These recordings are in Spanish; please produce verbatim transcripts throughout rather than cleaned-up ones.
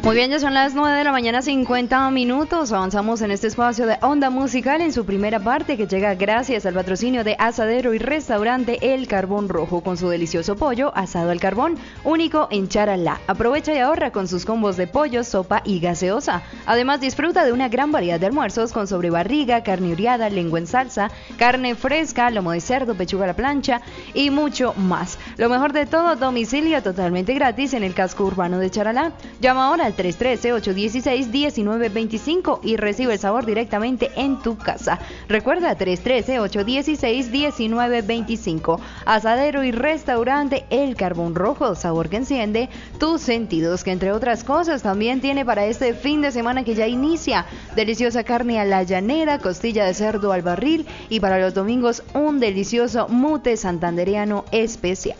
Muy bien, ya son las nueve de la mañana, cincuenta minutos. Avanzamos en este espacio de Onda Musical en su primera parte, que llega gracias al patrocinio de Asadero y Restaurante El Carbón Rojo, con su delicioso pollo asado al carbón, único en Charalá. Aprovecha y ahorra con sus combos de pollo, sopa y gaseosa. Además, disfruta de una gran variedad de almuerzos con sobrebarriga, carne oreada, lengua en salsa, carne fresca, lomo de cerdo, pechuga a la plancha y mucho más. Lo mejor de todo, domicilio totalmente gratis en el casco urbano de Charalá. Llama ahora al tres uno tres, ocho uno seis, uno nueve dos cinco y recibe el sabor directamente en tu casa. Recuerda, tres uno tres, ocho uno seis, uno nueve dos cinco. Asadero y Restaurante El Carbón Rojo, sabor que enciende tus sentidos, que entre otras cosas también tiene para este fin de semana que ya inicia deliciosa carne a la llanera, costilla de cerdo al barril y para los domingos un delicioso mute santandereano especial.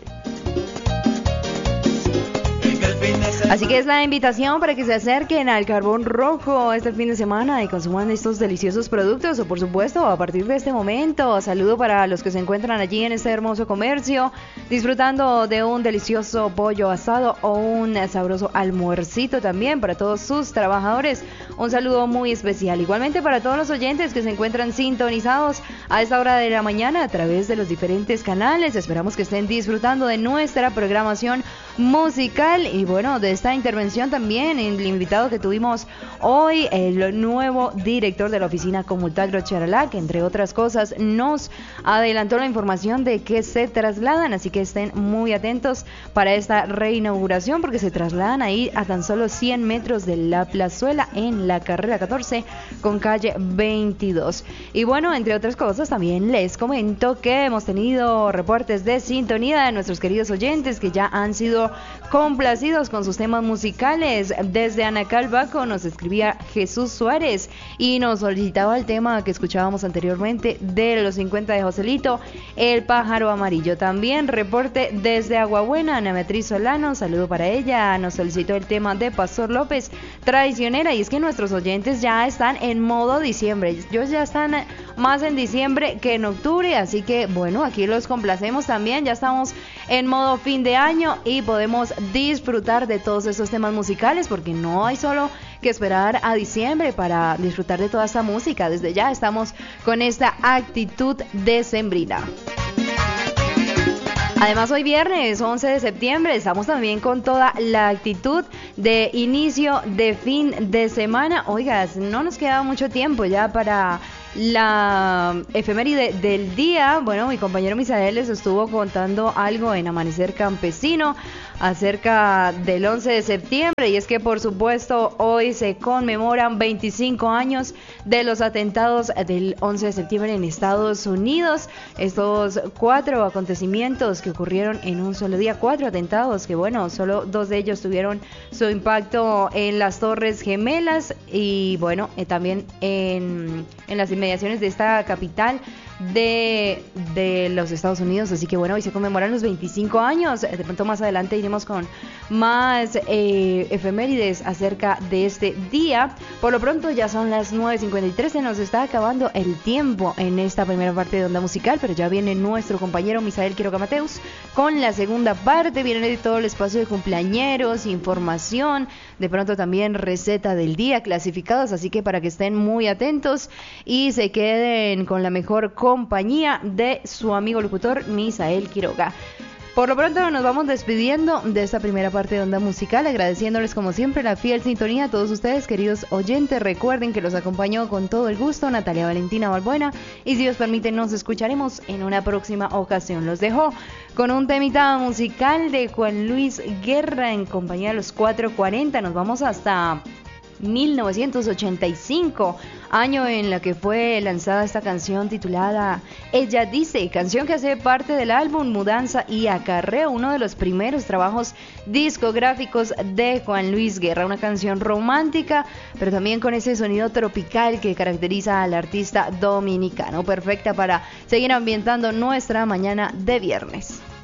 Así que es la invitación para que se acerquen al Carbón Rojo este fin de semana y consuman estos deliciosos productos, o por supuesto a partir de este momento. Saludo para los que se encuentran allí en este hermoso comercio disfrutando de un delicioso pollo asado o un sabroso almuercito también para todos sus trabajadores. Un saludo muy especial igualmente para todos los oyentes que se encuentran sintonizados a esta hora de la mañana a través de los diferentes canales. Esperamos que estén disfrutando de nuestra programación musical y bueno, de esta intervención también el invitado que tuvimos hoy, el nuevo director de la oficina Comultagro Charalá, que entre otras cosas nos adelantó la información de que se trasladan, así que estén muy atentos para esta reinauguración porque se trasladan ahí a tan solo cien metros de la plazuela en la carrera catorce con calle veintidós. Y bueno, entre otras cosas también les comento que hemos tenido reportes de sintonía de nuestros queridos oyentes que ya han sido complacidos con sus temas musicales. Desde Anacalbaco nos escribía Jesús Suárez y nos solicitaba el tema que escuchábamos anteriormente de los cincuenta de Joselito, El Pájaro Amarillo. También reporte desde Aguabuena, Ana Beatriz Solano, saludo para ella, nos solicitó el tema de Pastor López, Traicionera. Y es que nuestros oyentes ya están en modo diciembre, ellos ya están más en diciembre que en octubre, así que bueno, aquí los complacemos también, ya estamos en modo fin de año y podemos disfrutar de todos esos temas musicales porque no hay solo que esperar a diciembre para disfrutar de toda esta música. Desde ya estamos con esta actitud decembrina. Además, hoy viernes once de septiembre estamos también con toda la actitud de inicio de fin de semana. Oigas, no nos queda mucho tiempo ya para la efeméride del día. Bueno, mi compañero Misael les estuvo contando algo en Amanecer Campesino acerca del once de septiembre, y es que por supuesto hoy se conmemoran veinticinco años de los atentados del once de septiembre en Estados Unidos. Estos cuatro acontecimientos que ocurrieron en un solo día, cuatro atentados que bueno, solo dos de ellos tuvieron su impacto en las Torres Gemelas y bueno, eh, también en, en las inmediaciones de esta capital de, de los Estados Unidos. Así que bueno, hoy se conmemoran los veinticinco años. De pronto más adelante iremos con más eh, efemérides acerca de este día. Por lo pronto ya son las nueve cincuenta y tres, se nos está acabando el tiempo en esta primera parte de Onda Musical, pero ya viene nuestro compañero Misael Quiroga Mateus con la segunda parte. Viene todo el espacio de cumpleañeros, información, de pronto también receta del día, clasificados, así que para que estén muy atentos y se queden con la mejor compañía de su amigo locutor Misael Quiroga. Por lo pronto nos vamos despidiendo de esta primera parte de Onda Musical, agradeciéndoles como siempre la fiel sintonía a todos ustedes, queridos oyentes. Recuerden que los acompañó con todo el gusto Natalia Valentina Balbuena, y si Dios permite nos escucharemos en una próxima ocasión. Los dejo con un temita musical de Juan Luis Guerra en compañía de los cuatro cuarenta. Nos vamos hasta mil novecientos ochenta y cinco, año en la que fue lanzada esta canción titulada Ella Dice, canción que hace parte del álbum Mudanza y Acarreo, uno de los primeros trabajos discográficos de Juan Luis Guerra, una canción romántica pero también con ese sonido tropical que caracteriza al artista dominicano, perfecta para seguir ambientando nuestra mañana de viernes.